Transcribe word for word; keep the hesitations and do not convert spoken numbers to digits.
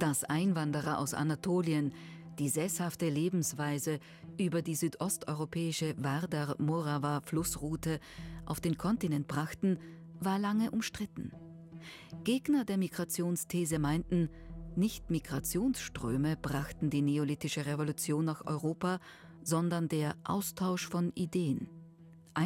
Dass Einwanderer aus Anatolien die sesshafte Lebensweise über die südosteuropäische Vardar-Morava-Flussroute auf den Kontinent brachten, war lange umstritten. Gegner der Migrationsthese meinten, nicht Migrationsströme brachten die neolithische Revolution nach Europa, sondern der Austausch von Ideen.